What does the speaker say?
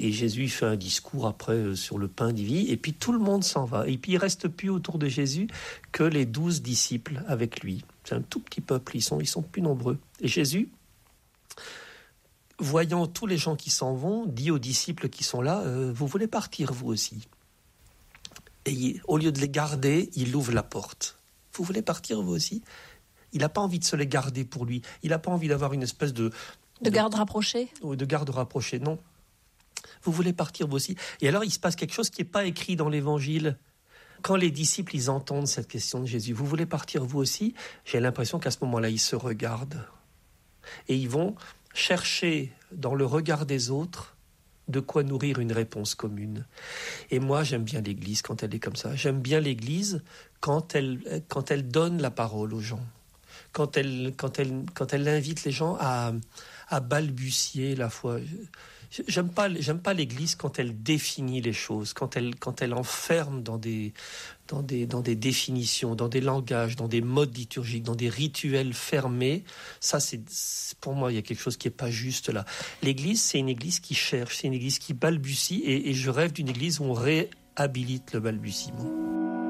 Et Jésus fait un discours après sur le pain de vie, et puis tout le monde s'en va. Et puis il ne reste plus autour de Jésus que les 12 disciples avec lui. C'est un tout petit peuple, ils sont plus nombreux. Et Jésus, voyant tous les gens qui s'en vont, dit aux disciples qui sont là, vous voulez partir vous aussi? Et au lieu de les garder, il ouvre la porte. Vous voulez partir vous aussi? Il n'a pas envie de se les garder pour lui. Il n'a pas envie d'avoir une espèce de garde rapprochée? Ou de garde rapprochée, non. Vous voulez partir vous aussi? Et alors il se passe quelque chose qui n'est pas écrit dans l'Évangile. Quand les disciples, ils entendent cette question de Jésus, vous voulez partir vous aussi? J'ai l'impression qu'à ce moment-là, ils se regardent. Et ils vont chercher dans le regard des autres de quoi nourrir une réponse commune. Et moi, j'aime bien l'Église quand elle est comme ça. J'aime bien l'Église quand elle donne la parole aux gens. Quand elle invite les gens à balbutier la foi. J'aime pas l'Église quand elle définit les choses, quand elle enferme dans des définitions, dans des langages, dans des modes liturgiques, dans des rituels fermés. Ça, pour moi, il y a quelque chose qui est pas juste là. L'Église, c'est une Église qui cherche, c'est une Église qui balbutie, et je rêve d'une Église où on réhabilite le balbutiement.